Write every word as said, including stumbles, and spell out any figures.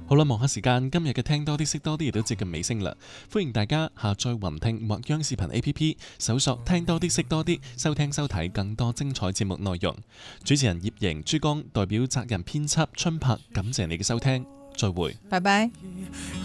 好啦，望下時間，今日嘅聽多啲識多啲亦都接近尾聲啦。歡迎大家下載雲聽或央視頻 A P P， 搜索聽多啲識多啲，收聽收睇更多精彩節目內容。主持人葉瑩、珠江代表責任編輯春柏，感謝你嘅收聽，再會， 拜拜。